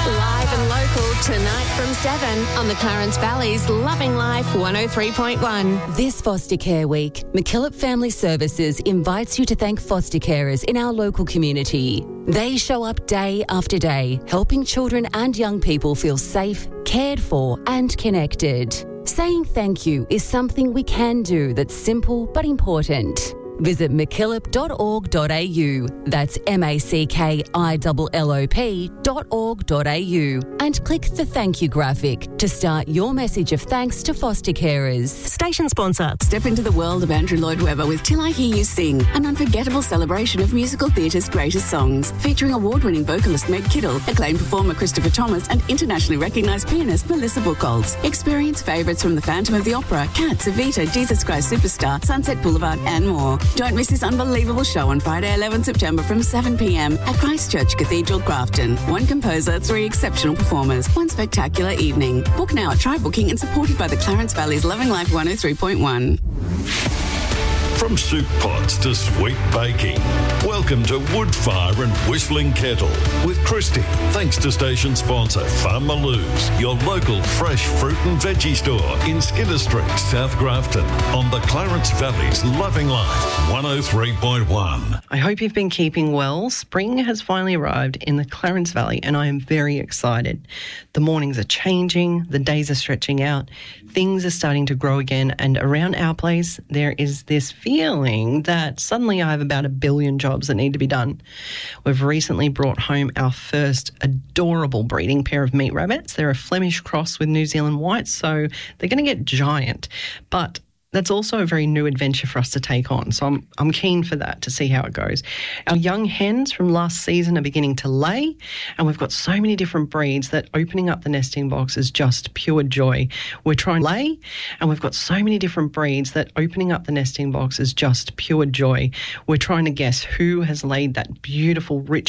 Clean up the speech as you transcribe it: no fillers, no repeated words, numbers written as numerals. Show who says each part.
Speaker 1: Live and local tonight from 7 on the Clarence Valley's Loving Life 103.1.
Speaker 2: This Foster Care Week, McKillop Family Services invites you to thank foster carers in our local community. They show up day after day, helping children and young people feel safe, cared for and connected. Saying thank you is something we can do that's simple but important. Visit mckillop.org.au, that's MACKILLOP.org.au, and click the thank you graphic to start your message of thanks to foster carers.
Speaker 3: Station sponsor.
Speaker 4: Step into the world of Andrew Lloyd Webber with Till I Hear You Sing, an unforgettable celebration of musical theatre's greatest songs, featuring award-winning vocalist Meg Kittle, acclaimed performer Christopher Thomas, and internationally recognised pianist Melissa Buchholz. Experience favourites from The Phantom of the Opera, Cats, Evita, Jesus Christ Superstar, Sunset Boulevard, and more. Don't miss this unbelievable show on Friday, 11 September from 7 p.m. at Christchurch Cathedral, Grafton. One composer, 3 exceptional performers, one spectacular evening. Book now at Trybooking and supported by the Clarence Valley's Loving Life 103.1.
Speaker 5: From soup pots to sweet baking, welcome to Woodfire and Whistling Kettle with Christy. Thanks to station sponsor Farmaloo's, your local fresh fruit and veggie store in Skinner Street, South Grafton, on the Clarence Valley's Loving Life 103.1.
Speaker 6: I hope you've been keeping well. Spring has finally arrived in the Clarence Valley and I am very excited. The mornings are changing, the days are stretching out, things are starting to grow again, and around our place there is this feeling that suddenly I have about 1 billion jobs that need to be done. We've recently brought home our first adorable breeding pair of meat rabbits. They're a Flemish cross with New Zealand whites, so they're going to get giant. But that's also a very new adventure for us to take on. So I'm keen for that, to see how it goes. Our young hens from last season are beginning to lay, and we've got so many different breeds that opening up the nesting box is just pure joy. We're trying to lay, and we've got so many different breeds that opening up the nesting box is just pure joy. We're trying to guess who has laid that beautiful, rich